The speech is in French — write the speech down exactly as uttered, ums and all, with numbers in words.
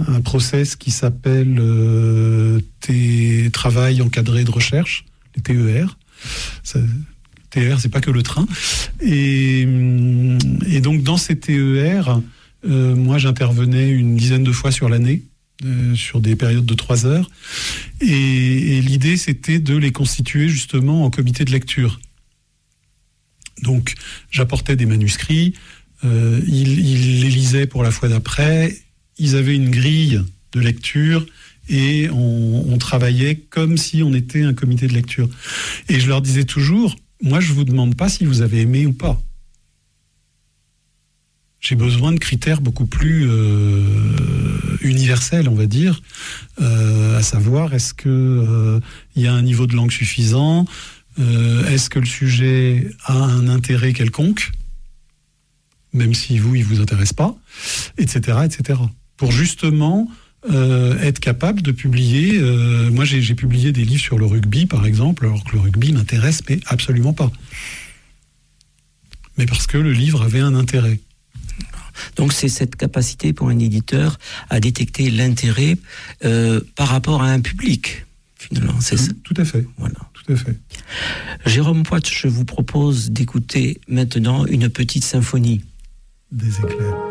un process qui s'appelle euh, T- travail encadré de recherche, les T E R. Ça, T E R, c'est pas que le train. Et, et donc dans ces T E R, euh, moi j'intervenais une dizaine de fois sur l'année, euh, sur des périodes de trois heures. Et, et l'idée c'était de les constituer justement en comité de lecture. Donc j'apportais des manuscrits, euh, ils, ils les lisaient pour la fois d'après, ils avaient une grille de lecture et on, on travaillait comme si on était un comité de lecture. Et je leur disais toujours, moi je vous demande pas si vous avez aimé ou pas. J'ai besoin de critères beaucoup plus euh, universels, on va dire, euh, à savoir est-ce que euh, y a un niveau de langue suffisant, euh, est-ce que le sujet a un intérêt quelconque, même si vous, il vous intéresse pas, et cetera, et cetera. Pour justement euh, être capable de publier. Euh, moi, j'ai, j'ai publié des livres sur le rugby, par exemple, alors que le rugby m'intéresse, mais absolument pas. Mais parce que le livre avait un intérêt. Donc c'est cette capacité pour un éditeur à détecter l'intérêt euh, par rapport à un public, finalement. C'est tout, ça. Tout à fait. Voilà. Tout à fait. Jérôme Poit, je vous propose d'écouter maintenant une petite symphonie. Des éclairs.